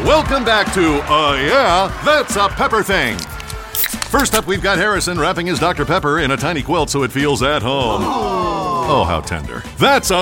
Welcome back to Yeah, That's a Pepper Thing. First up, we've got Harrison wrapping his Dr. Pepper in a tiny quilt so it feels at home. Oh, how tender. That's a